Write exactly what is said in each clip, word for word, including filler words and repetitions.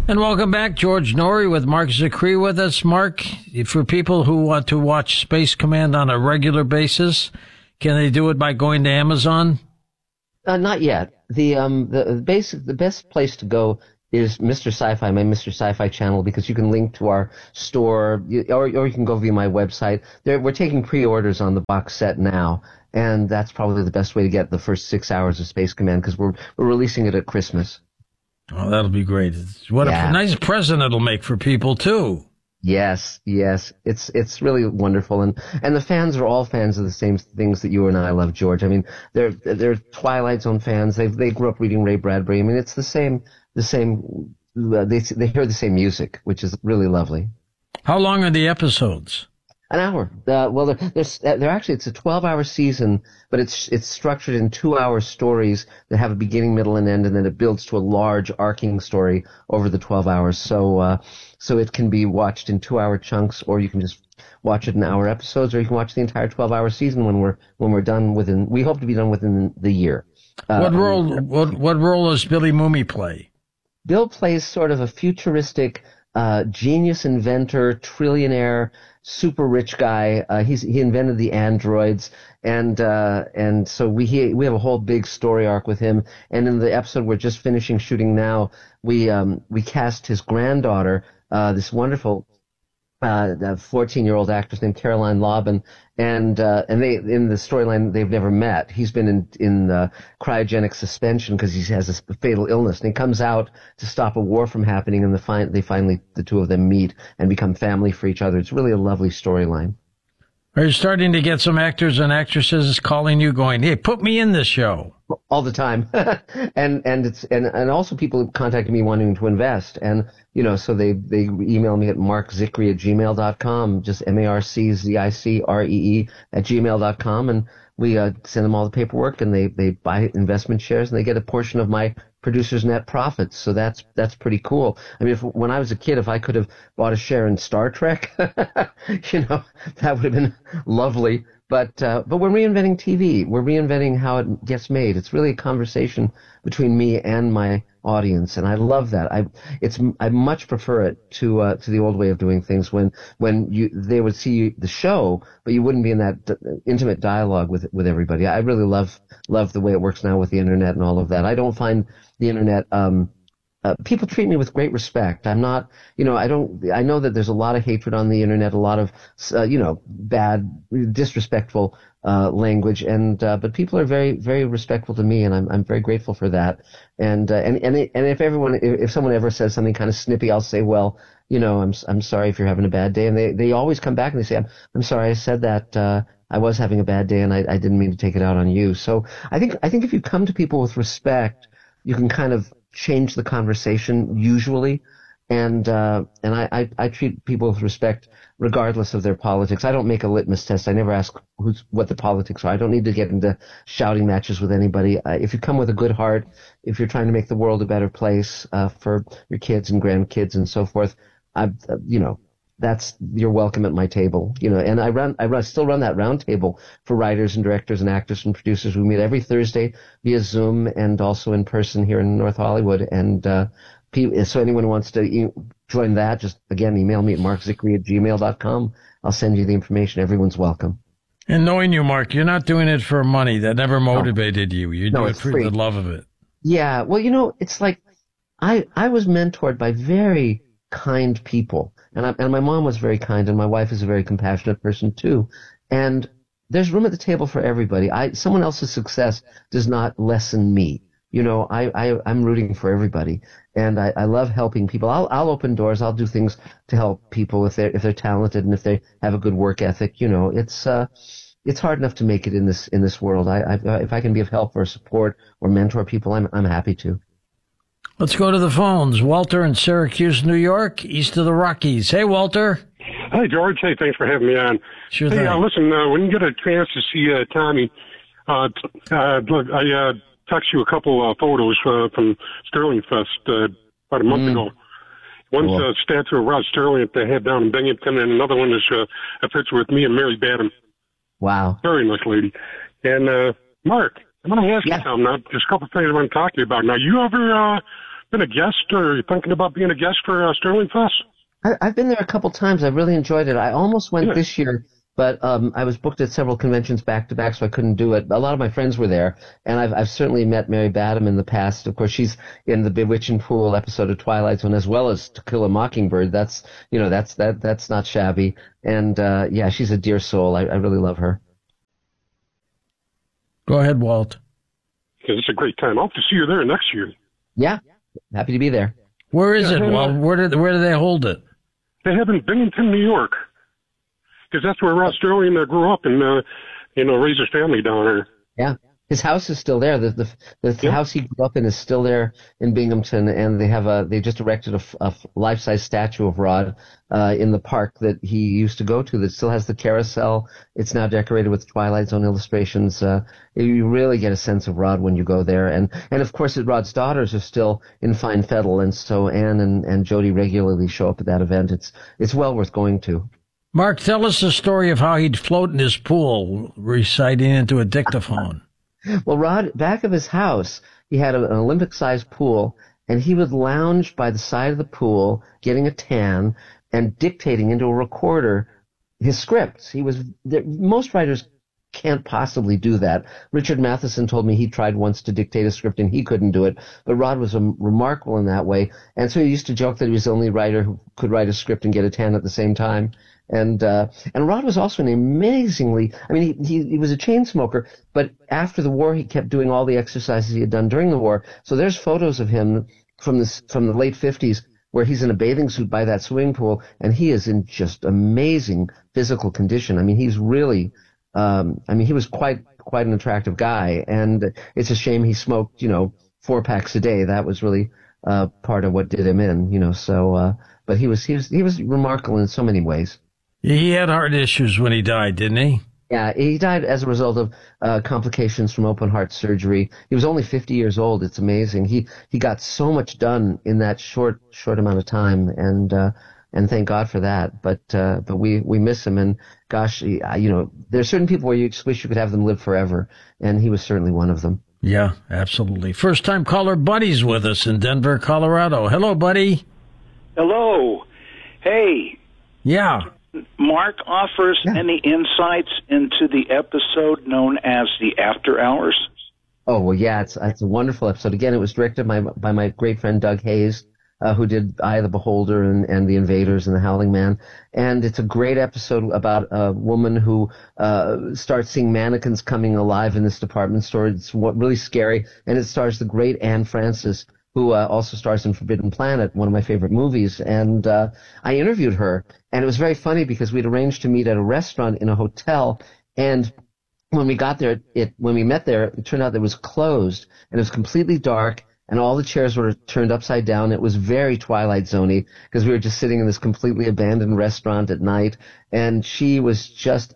And welcome back, George Noory with Mark Zicree with us. Mark, for people who want to watch Space Command on a regular basis, can they do it by going to Amazon? Uh, not yet. The um the basic the best place to go is Mister Sci-Fi, my Mister Sci-Fi channel, because you can link to our store, or or you can go via my website. There, we're taking pre-orders on the box set now, and that's probably the best way to get the first six hours of Space Command, because we're we're releasing it at Christmas. Oh, that'll be great. What yeah. a nice present it'll make for people, too. Yes, yes. It's it's really wonderful. And, and the fans are all fans of the same things that you and I love, George. I mean, they're they're Twilight Zone fans. They they grew up reading Ray Bradbury. I mean, it's the same, the same, uh, they, they hear the same music, which is really lovely. How long are the episodes? An hour. Uh, well, they're, they're, they're actually, it's a twelve-hour season, but it's it's structured in two-hour stories that have a beginning, middle, and end, and then it builds to a large arcing story over the twelve hours. So uh, so it can be watched in two-hour chunks, or you can just watch it in hour episodes, or you can watch the entire twelve-hour season when we're when we're done within. We hope to be done within the year. Uh, what role what what role does Billy Mumy play? Bill plays sort of a futuristic uh, genius inventor, trillionaire, super rich guy. Uh, he's he invented the androids, and uh, and so we he, we have a whole big story arc with him. And in the episode we're just finishing shooting now, we um we cast his granddaughter, uh, this wonderful uh fourteen-year-old actress named Caroline Laubin, and uh, and they in the storyline they've never met. He's been in in uh, cryogenic suspension because he has a fatal illness, and he comes out to stop a war from happening, and the fi- they finally the two of them meet and become family for each other. It's really a lovely storyline. Are you starting to get some actors and actresses calling you, going, "Hey, put me in this show"? All the time, and and it's and, and also people contacting me wanting to invest, and you know, so they they email me at markzicree at gmail dot com, just M A R C Z I C R E E at gmail dot com, and we uh, send them all the paperwork, and they they buy investment shares, and they get a portion of my producer's net profits. So that's that's pretty cool. I mean, if when I was a kid, if I could have bought a share in Star Trek, you know, that would have been lovely. But uh, but we're reinventing T V. We're reinventing how it gets made. It's really a conversation between me and my audience, and I love that. I it's I much prefer it to uh, to the old way of doing things, when when you they would see the show, but you wouldn't be in that d- intimate dialogue with with everybody. I really love love the way it works now with the internet and all of that. I don't find the internet. Um, Uh, people treat me with great respect. I'm not, you know, I don't, I know that there's a lot of hatred on the internet, a lot of, uh, you know, bad, disrespectful, uh, language, and, uh, but people are very, very respectful to me, and I'm, I'm very grateful for that. And, uh, and, and, it, and if everyone, if, if someone ever says something kind of snippy, I'll say, well, you know, I'm, I'm sorry if you're having a bad day. And they, they always come back and they say, I'm, I'm sorry I said that, uh, I was having a bad day and I, I didn't mean to take it out on you. So I think, I think if you come to people with respect, you can kind of change the conversation usually, and uh, and I, I, I treat people with respect regardless of their politics. I don't make a litmus test. I never ask who's what the politics are. I don't need to get into shouting matches with anybody. Uh, if you come with a good heart, if you're trying to make the world a better place uh, for your kids and grandkids and so forth, I uh, you know. That's you're welcome at my table, you know. And I run, I run, still run that round table for writers and directors and actors and producers. We meet every Thursday via Zoom and also in person here in North Hollywood. And uh, so anyone who wants to e- join that, just again email me at markzicree at gmail dot com. I'll send you the information. Everyone's welcome. And knowing you, Mark, you're not doing it for money. That never motivated no. you. You no, do it for free. the love of it. Yeah. Well, you know, it's like I I was mentored by very kind people. And, I, and my mom was very kind, and my wife is a very compassionate person too. And there's room at the table for everybody. I, someone else's success does not lessen me. You know, I, I, I'm rooting for everybody, and I, I love helping people. I'll, I'll open doors. I'll do things to help people if they're, if they're talented and if they have a good work ethic. You know, it's, uh, it's hard enough to make it in this, in this world. I, I, if I can be of help or support or mentor people, I'm, I'm happy to. Let's go to the phones. Walter in Syracuse, New York, east of the Rockies. Hey, Walter. Hi, George. Hey, thanks for having me on. Sure hey, thing. Uh, listen, uh, when you get a chance to see uh, Tommy, uh, uh, look, I uh, text you a couple uh, photos uh, from Sterling Fest uh, about a month mm. ago. One's a cool. uh, statue of Rod Sterling at the head down in Binghamton, and another one is uh, a picture with me and Mary Badham. Wow. Very nice lady. And, uh, Mark, I'm going to ask yeah. you something. Now, there's a couple of things I want to talk to you about. Now, you ever... Uh, been a guest, or are you thinking about being a guest for uh, Sterling Fest? I, I've been there a couple times. I really enjoyed it. I almost went Yeah. this year, but um, I was booked at several conventions back to back, so I couldn't do it. A lot of my friends were there, and I've I've certainly met Mary Badham in the past. Of course, she's in the Bewitching Pool episode of Twilight Zone, as well as To Kill a Mockingbird. That's you know that's that that's not shabby. And uh, yeah, she's a dear soul. I, I really love her. Go ahead, Walt. Because it's a great time. I'll have to see you there next year. Yeah, happy to be there. Where is Yeah, it, uh, Walt? Where do, where do they hold it? They have in Binghamton, New York. Because that's where Rod Sterling uh, grew up and, uh, you know, raised his family down there. Yeah, his house is still there. The the, the Yeah. house he grew up in is still there in Binghamton, and they have a they just erected a, f- a f- life-size statue of Rod uh, in the park that he used to go to. That still has the carousel. It's now decorated with Twilight Zone illustrations. Uh, you really get a sense of Rod when you go there, and and of course, Rod's daughters are still in fine fettle, and so Anne and and Jody regularly show up at that event. It's it's well worth going to. Mark, tell us the story of how he'd float in his pool, reciting into a dictaphone. Well, Rod, back of his house, he had a, an Olympic-sized pool, and he would lounge by the side of the pool, getting a tan, and dictating into a recorder his scripts. He was there, most writers can't possibly do that. Richard Matheson told me he tried once to dictate a script, and he couldn't do it. But Rod was um, remarkable in that way, and so he used to joke that he was the only writer who could write a script and get a tan at the same time. And uh, and Rod was also an amazingly, I mean, he, he he was a chain smoker, but after the war, he kept doing all the exercises he had done during the war. So there's photos of him from this from the late fifties where he's in a bathing suit by that swimming pool, and he is in just amazing physical condition. I mean, he's really, um, I mean, he was quite quite an attractive guy, and it's a shame he smoked, you know, four packs a day. That was really uh, part of what did him in, you know. So, uh, but he was he was he was remarkable in so many ways. He had heart issues when he died, didn't he? Yeah, he died as a result of uh, complications from open heart surgery. He was only fifty years old. It's amazing. He he got so much done in that short short amount of time, and uh, and thank God for that. But uh, but we we miss him, and gosh, he, uh, you know, there's certain people where you just wish you could have them live forever, and he was certainly one of them. Yeah, absolutely. First time caller Buddy's with us in Denver, Colorado. Hello, Buddy. Hello. Hey. Yeah. Mark offers Yeah. any insights into the episode known as The After Hours? Oh, well, yeah, it's it's a wonderful episode. Again, it was directed by by my great friend Doug Hayes, uh, who did Eye of the Beholder and, and The Invaders and The Howling Man. And it's a great episode about a woman who uh, starts seeing mannequins coming alive in this department store. It's what, really scary, and it stars the great Anne Francis, who uh, also stars in Forbidden Planet, one of my favorite movies. And uh, I interviewed her, and it was very funny because we'd arranged to meet at a restaurant in a hotel, and when we got there, it when we met there, it turned out that it was closed, and it was completely dark, and all the chairs were turned upside down. It was very Twilight Zone-y because we were just sitting in this completely abandoned restaurant at night, and she was just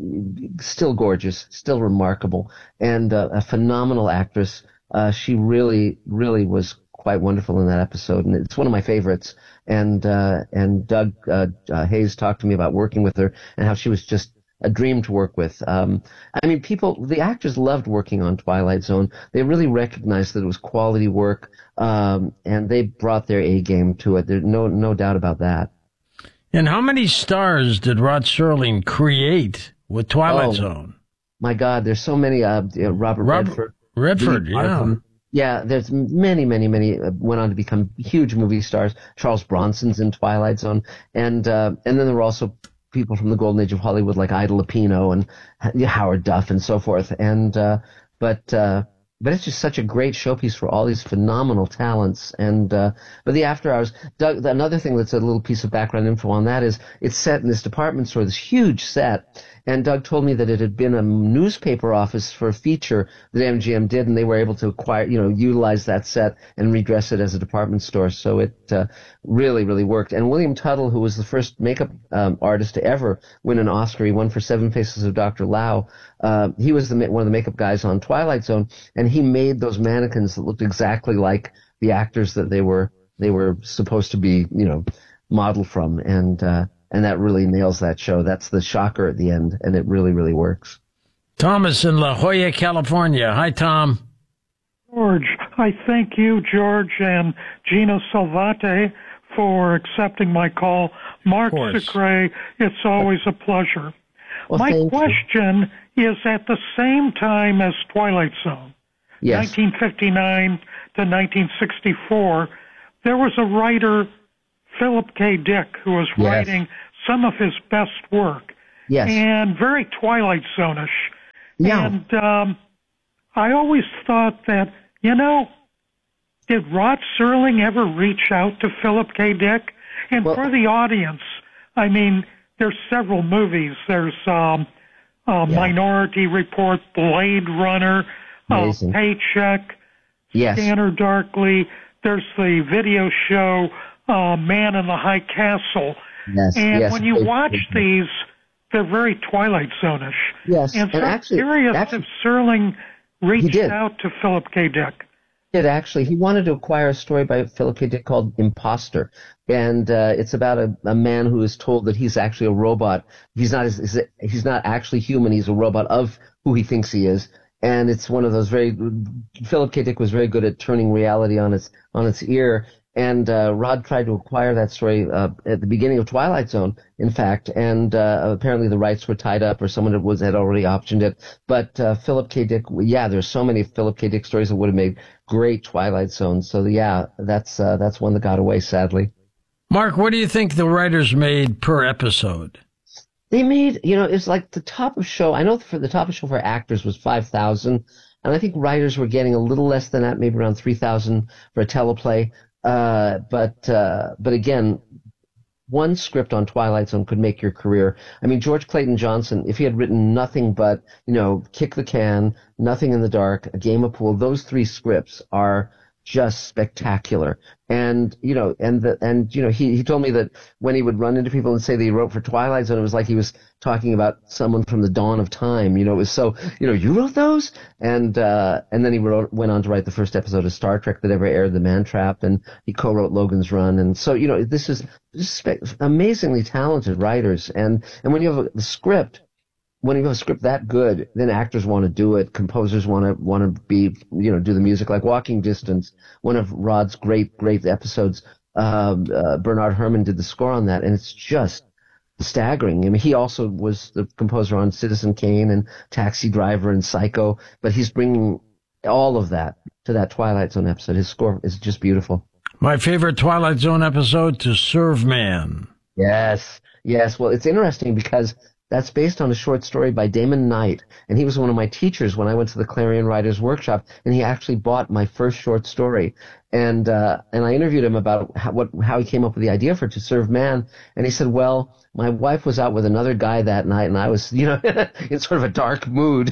still gorgeous, still remarkable, and uh, a phenomenal actress. Uh, she really, really was quite wonderful in that episode, and it's one of my favorites. And uh, and Doug uh, uh, Hayes talked to me about working with her and how she was just a dream to work with. Um, I mean, people, the actors loved working on Twilight Zone. They really recognized that it was quality work, um, and they brought their A game to it. There's no no doubt about that. And how many stars did Rod Serling create with Twilight Oh, Zone? My God, there's so many. Uh, uh, Robert, Robert Redford. Redford, Lee yeah. Markham. Yeah, there's many, many, many uh, went on to become huge movie stars. Charles Bronson's in Twilight Zone, and uh, and then there were also people from the golden age of Hollywood like Ida Lupino and Howard Duff and so forth. And uh, but uh, but it's just such a great showpiece for all these phenomenal talents. And uh, but the After Hours, Doug, another thing that's a little piece of background info on that is it's set in this department store, this huge set. And Doug told me that it had been a newspaper office for a feature that M G M did, and they were able to acquire, you know, utilize that set and redress it as a department store. So it uh, really, really worked. And William Tuttle, who was the first makeup um, artist to ever win an Oscar, he won for Seven Faces of Doctor Lau. Uh, he was the, one of the makeup guys on Twilight Zone, and he made those mannequins that looked exactly like the actors that they were they were supposed to be, you know, modeled from. And uh, And that really nails that show. That's the shocker at the end, and it really, really works. Thomas in La Jolla, California. Hi, Tom. George, I thank you, George, and Gino Salvate for accepting my call. Mark Zicree, it's always a pleasure. Well, my question you. is at the same time as Twilight Zone, yes. nineteen fifty-nine to nineteen sixty-four, there was a writer, Philip K. Dick, who was yes. writing some of his best work. Yes. And very Twilight Zone-ish. Yeah. And um, I always thought that, you know, did Rod Serling ever reach out to Philip K. Dick? And well, for the audience, I mean, there's several movies. There's um, uh, yeah. Minority Report, Blade Runner, uh, Paycheck, yes. Scanner Darkly. There's the video show, uh, Man in the High Castle. Yes. And yes. when you watch these, they're very Twilight Zone-ish. Yes. And so and I'm actually, curious actually, if Serling reached out to Philip K. Dick. He did, actually. He wanted to acquire a story by Philip K. Dick called Imposter. And uh, it's about a, a man who is told that he's actually a robot. He's not, he's, he's not actually human. He's a robot of who he thinks he is. And it's one of those very, Philip K. Dick was very good at turning reality on its, on its ear. And uh, Rod tried to acquire that story uh, at the beginning of Twilight Zone, in fact, and uh, apparently the rights were tied up, or someone was had already optioned it. But uh, Philip K. Dick, yeah, there's so many Philip K. Dick stories that would have made great Twilight Zone. So yeah, that's uh, that's one that got away, sadly. Mark, what do you think the writers made per episode? They made, you know, it's like the top of show. I know for the top of show for actors was five thousand, and I think writers were getting a little less than that, maybe around three thousand for a teleplay. Uh, but, uh, but again, one script on Twilight Zone could make your career. I mean, George Clayton Johnson, if he had written nothing but, you know, Kick the Can, Nothing in the Dark, A Game of Pool, those three scripts are just spectacular. And, you know, and the, and, you know, he, he told me that when he would run into people and say that he wrote for Twilight Zone, it was like he was talking about someone from the dawn of time. You know, it was so, you know, you wrote those? And, uh, and then he wrote, went on to write the first episode of Star Trek that ever aired, The Man Trap, and he co-wrote Logan's Run. And so, you know, this is just amazingly talented writers. And, and when you have a, the script, when you have a script that good, then actors want to do it. Composers want to want to be, you know, do the music. Like Walking Distance, one of Rod's great, great episodes. Uh, uh, Bernard Herrmann did the score on that, and it's just staggering. I mean, he also was the composer on Citizen Kane and Taxi Driver and Psycho, but he's bringing all of that to that Twilight Zone episode. His score is just beautiful. My favorite Twilight Zone episode, To Serve Man. Yes, yes. Well, it's interesting because that's based on a short story by Damon Knight, and he was one of my teachers when I went to the Clarion Writers Workshop, and he actually bought my first short story. And uh, and I interviewed him about how, what, how he came up with the idea for To Serve Man, and he said, well, my wife was out with another guy that night, and I was, you know, in sort of a dark mood.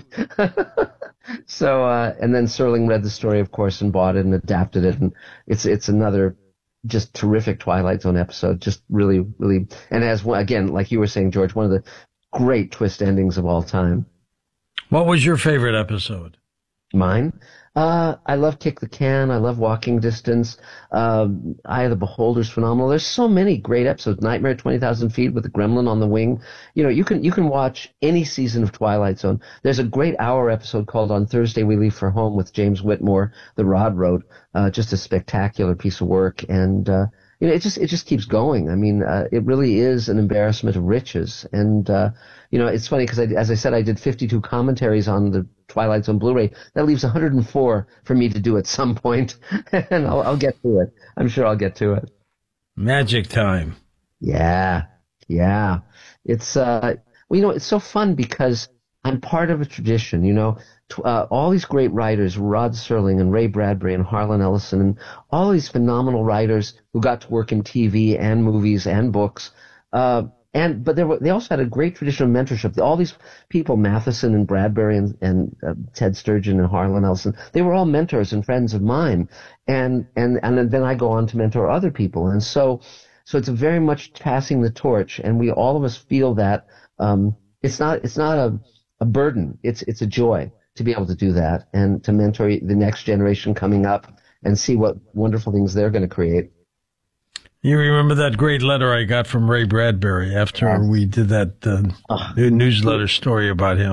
so, uh, and then Serling read the story, of course, and bought it and adapted it, and it's it's another just terrific Twilight Zone episode, just really, really, and as, again, like you were saying, George, one of the great twist endings of all time. What was your favorite episode? Mine? Uh, I love Kick the Can. I love Walking Distance. Um, Eye of the Beholder's phenomenal. There's so many great episodes. Nightmare at twenty thousand feet with the Gremlin on the wing. You know, you can, you can watch any season of Twilight Zone. There's a great hour episode called On Thursday We Leave for Home with James Whitmore that Rod wrote. Uh, just a spectacular piece of work. And, uh, you know, it just, it just keeps going. I mean, uh, it really is an embarrassment of riches. And, uh, you know, it's funny because I, as I said, I did fifty-two commentaries on the Twilight Zone Blu-ray. That leaves one hundred four for me to do at some point, and I'll, I'll get to it. I'm sure I'll get to it. Magic time. Yeah. Yeah. It's, uh, well, you know, it's so fun because I'm part of a tradition, you know. Uh, all these great writers, Rod Serling and Ray Bradbury and Harlan Ellison, and all these phenomenal writers who got to work in T V and movies and books. Uh, and but they were, they also had a great tradition of mentorship. All these people, Matheson and Bradbury and, and uh, Ted Sturgeon and Harlan Ellison, they were all mentors and friends of mine. And and and then I go on to mentor other people. And so so it's very much passing the torch. And we all of us feel that um, it's not it's not a a burden. It's it's a joy to be able to do that and to mentor the next generation coming up and see what wonderful things they're going to create. You remember that great letter I got from Ray Bradbury after yes. we did that uh, oh. newsletter story about him?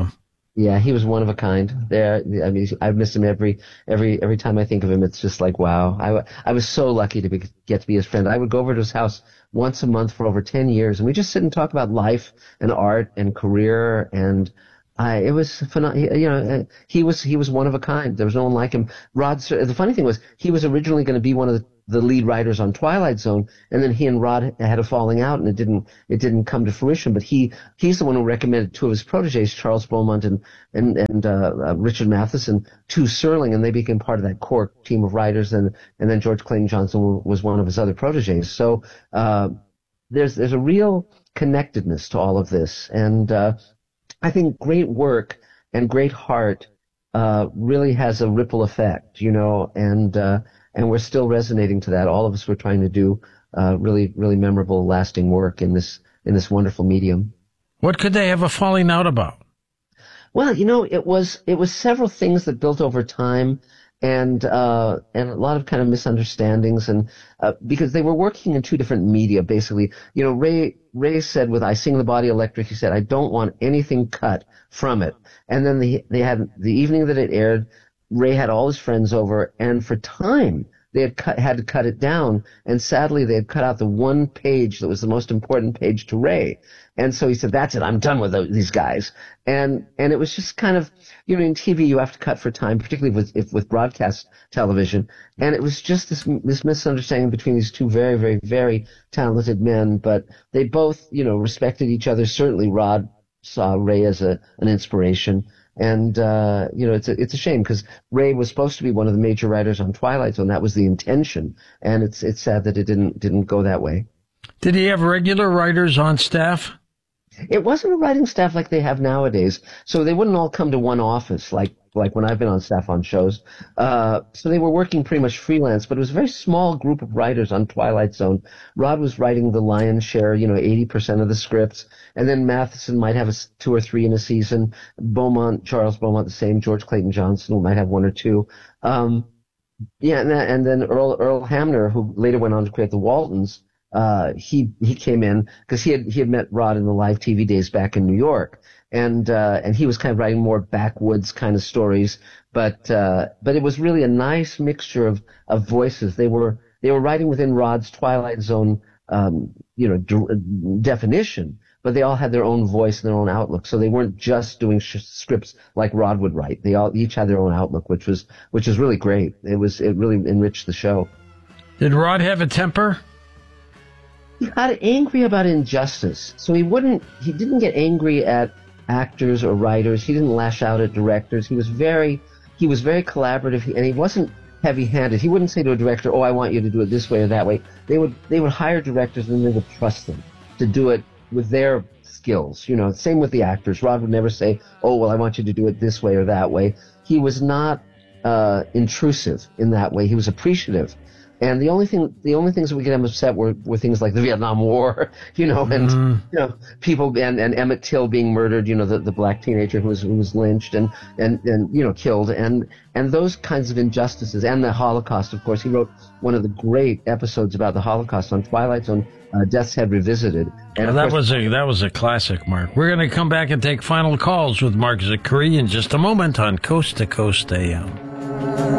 Yeah, he was one of a kind. There, I mean, I've missed him every every every time I think of him. It's just like, wow. I, I was so lucky to be, get to be his friend. I would go over to his house once a month for over ten years, and we just sit and talk about life and art and career. And I, it was phenomenal. You know, he was he was one of a kind. There was no one like him. Rod. The funny thing was, he was originally going to be one of the the lead writers on Twilight Zone, and then he and Rod had a falling out, and it didn't it didn't come to fruition. But he he's the one who recommended two of his proteges, Charles Beaumont and and and uh, uh, Richard Matheson, to Serling, and they became part of that core team of writers. And and then George Clayton Johnson was one of his other proteges. So uh, there's there's a real connectedness to all of this, and uh, I think great work and great heart uh, really has a ripple effect, you know, and. Uh, And we're still resonating to that. All of us were trying to do uh, really, really memorable, lasting work in this in this wonderful medium. What could they have a falling out about? Well, you know, it was it was several things that built over time, and uh, and a lot of kind of misunderstandings, and uh, because they were working in two different media, basically. You know, Ray Ray said with I Sing the Body Electric, he said, I don't want anything cut from it. And then the, they had the evening that it aired, Ray had all his friends over, and for time, they had cut, had to cut it down, and sadly, they had cut out the one page that was the most important page to Ray. And so he said, that's it, I'm done with these guys. And and it was just kind of, you know, in T V, you have to cut for time, particularly with if, with broadcast television. And it was just this this misunderstanding between these two very, very, very talented men, but they both, you know, respected each other. Certainly, Rod saw Ray as a an inspiration. And, uh, you know, it's a, it's a shame because Ray was supposed to be one of the major writers on Twilight Zone. That was the intention. And it's, it's sad that it didn't, didn't go that way. Did he have regular writers on staff? It wasn't a writing staff like they have nowadays. So they wouldn't all come to one office like, like when I've been on staff on shows. Uh, so they were working pretty much freelance, but it was a very small group of writers on Twilight Zone. Rod was writing the lion's share, you know, eighty percent of the scripts. And then Matheson might have a, two or three in a season. Beaumont, Charles Beaumont, the same. George Clayton Johnson might have one or two. Um, yeah, and, that, and then Earl, Earl Hamner, who later went on to create the Waltons, uh, he, he came in because he had, he had met Rod in the live T V days back in New York. And, uh, and he was kind of writing more backwoods kind of stories. But, uh, but it was really a nice mixture of, of voices. They were, they were writing within Rod's Twilight Zone, um, you know, d- definition, but they all had their own voice and their own outlook. So they weren't just doing sh- scripts like Rod would write. They all each had their own outlook, which was, which was really great. It was, it really enriched the show. Did Rod have a temper? He got angry about injustice. So he wouldn't, he didn't get angry at actors or writers. He didn't lash out at directors. He was very, he was very collaborative, and he wasn't heavy-handed. He wouldn't say to a director, "Oh, I want you to do it this way or that way." They would, they would hire directors, and they would trust them to do it with their skills. You know, same with the actors. Rod would never say, "Oh, well, I want you to do it this way or that way." He was not uh, intrusive in that way. He was appreciative. And the only thing, the only things that we get him upset were, were things like the Vietnam War, you know, and, mm. you know, people, and, and Emmett Till being murdered, you know, the, the black teenager who was, who was lynched and, and, and, you know, killed, and, and those kinds of injustices, and the Holocaust, of course. He wrote one of the great episodes about the Holocaust on Twilight Zone, uh, Death's Head Revisited. And well, that course, was a, that was a classic, Mark. We're going to come back and take final calls with Mark Zicree in just a moment on Coast to Coast A M.